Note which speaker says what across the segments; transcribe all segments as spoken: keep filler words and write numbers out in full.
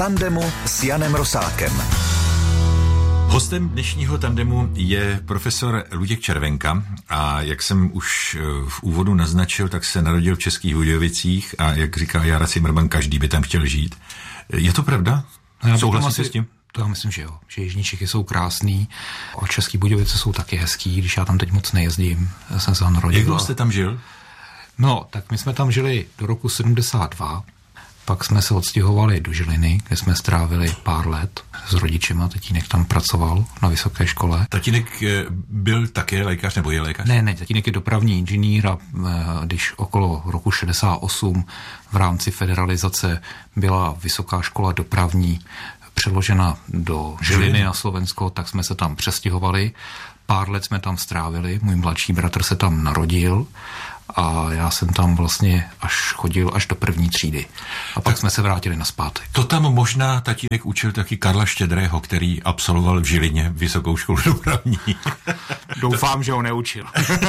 Speaker 1: tandemu s Janem Rosákem.
Speaker 2: Hostem dnešního tandemu je profesor Luděk Červenka a jak jsem už v úvodu naznačil, tak se narodil v Českých Budějovicích a jak říká Jára Cimrman, každý by tam chtěl žít. Je to pravda? Souhlasíte s tím?
Speaker 3: To já myslím, že jo, že jižní Čechy jsou krásný a Český Budějovice jsou taky hezký, když já tam teď moc nejezdím, já jsem se tam narodil.
Speaker 2: Jak dlouho jste tam žil?
Speaker 3: No, tak my jsme tam žili do roku sedmdesát dva, pak jsme se odstěhovali do Žiliny, kde jsme strávili pár let s rodičema, tatínek tam pracoval na vysoké škole.
Speaker 2: Tatínek byl také lékař nebo je lékař?
Speaker 3: Ne, ne, tatínek je dopravní inženýr a když okolo roku šedesát osm v rámci federalizace byla vysoká škola dopravní přeložena do Žiliny na Slovensko, tak jsme se tam přestěhovali. Pár let jsme tam strávili, můj mladší bratr se tam narodil a já jsem tam vlastně až chodil až do první třídy. A pak tak jsme se vrátili nazpátek.
Speaker 2: To tam možná tatínek učil taky Karla Štědrého, který absolvoval v Žilině vysokou školu dopravní.
Speaker 3: Doufám, že ho neučil.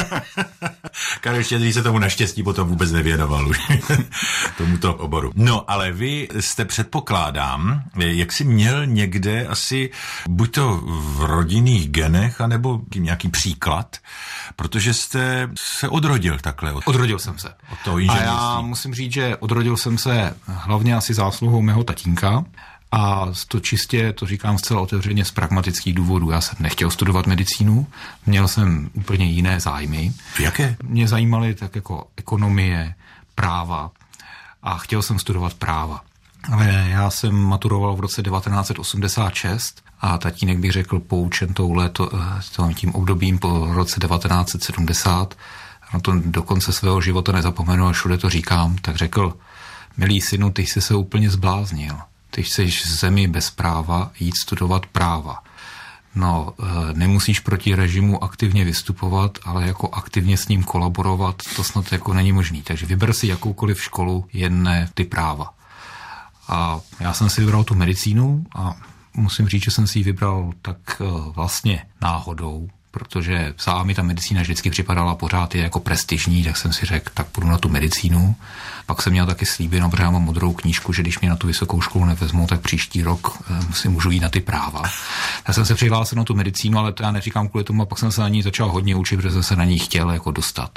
Speaker 2: Karel Štědrý se tomu naštěstí potom vůbec nevěnoval už, tomuto oboru. No, ale vy jste, předpokládám, jak jsi měl někde asi buď to v rodinných genech, anebo nějaký příklad, protože jste se odrodil takhle. Od,
Speaker 3: odrodil jsem se.
Speaker 2: Od toho
Speaker 3: a já musím říct, že odrodil jsem se hlavně asi zásluhou mého tatínka. A to čistě, to říkám zcela otevřeně z pragmatických důvodů. Já jsem nechtěl studovat medicínu, měl jsem úplně jiné zájmy.
Speaker 2: Jaké?
Speaker 3: Mě zajímaly tak jako ekonomie, práva a chtěl jsem studovat práva. Ale já jsem maturoval v roce devatenáct set osmdesát šest a tatínek bych řekl poučen touhle tím obdobím po roce devatenáct set sedmdesát. Na to do konce svého života nezapomenu a všude to říkám, tak řekl, milý synu, ty jsi se úplně zbláznil. Ty chceš v zemi bez práva jít studovat práva. No, nemusíš proti režimu aktivně vystupovat, ale jako aktivně s ním kolaborovat, to snad jako není možný. Takže vyber si jakoukoliv školu, jen ne ty práva. A já jsem si vybral tu medicínu a musím říct, že jsem si ji vybral tak vlastně náhodou, protože sám mi ta medicína vždycky připadala pořád je jako prestižní, tak jsem si řekl, tak půjdu na tu medicínu. Pak jsem měl taky slíbeno, protože já mám modrou knížku, že když mě na tu vysokou školu nevezmou, tak příští rok si můžu jít na ty práva. Já jsem se přihlásil na tu medicínu, ale to já neříkám kvůli tomu, a pak jsem se na ní začal hodně učit, protože jsem se na ní chtěl jako dostat.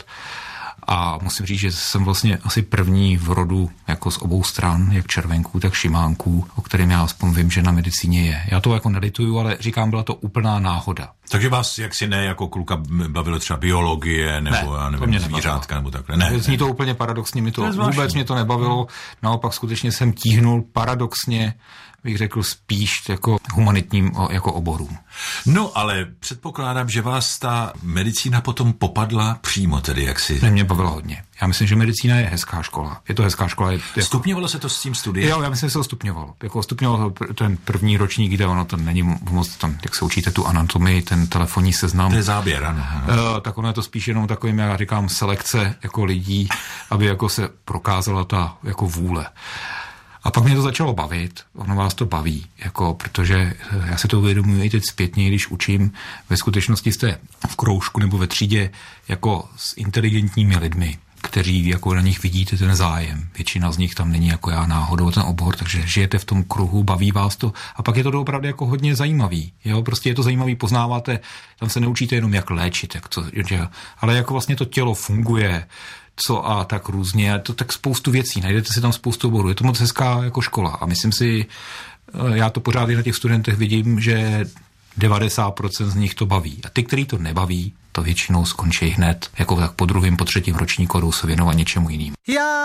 Speaker 3: A musím říct, že jsem vlastně asi první v rodu jako z obou stran, jak Červenků, tak Šimánků, o kterém já aspoň vím, že na medicíně je. Já to jako nelituju, ale říkám, byla to úplná náhoda.
Speaker 2: Takže vás jaksi ne jako kluka bavilo třeba biologie nebo
Speaker 3: ne,
Speaker 2: já nevím, zvířátka nebo takhle? Ne,
Speaker 3: Zní
Speaker 2: ne.
Speaker 3: to úplně paradoxně, mi to, vůbec mě to nebavilo. Naopak skutečně jsem tíhnul paradoxně, bych řekl spíš jako humanitním jako oborům.
Speaker 2: No, ale předpokládám, že vás ta medicína potom popadla přímo tedy, jak si...
Speaker 3: Ne, mě bavilo hodně. Já myslím, že medicína je hezká škola. Je to hezká škola. Je jako...
Speaker 2: Stupňovalo se to s tím studiem?
Speaker 3: Jo, já myslím, že se to stupňovalo. Jako stupňovalo ten první ročník, kde ono to není moc tam, jak se učíte tu anatomii, ten telefonní seznam.
Speaker 2: To je záběr, ano.
Speaker 3: Uh, tak ono je to spíš jenom takovým, já říkám, selekce jako lidí, aby jako se prokázala ta jako vůle. A pak mě to začalo bavit, ono vás to baví, jako, protože já si to uvědomuji i teď zpětně, když učím, ve skutečnosti jste v kroužku nebo ve třídě jako s inteligentními lidmi, kteří jako na nich vidíte ten zájem. Většina z nich tam není jako já náhodou ten obor, takže žijete v tom kruhu, baví vás to a pak je to opravdu jako hodně zajímavý. Jo? Prostě je to zajímavý, poznáváte, tam se neučíte jenom jak léčit, jak to, ale jako vlastně to tělo funguje, co a tak různě, to tak spoustu věcí, najdete si tam spoustu oborů, je to moc hezká jako škola a myslím si, já to pořád i na těch studentech vidím, že devadesát procent z nich to baví a ty, který to nebaví, to většinou skončí hned, jako tak po druhém, po třetím ročníku jdou se věnovat něčemu jiným.
Speaker 1: Já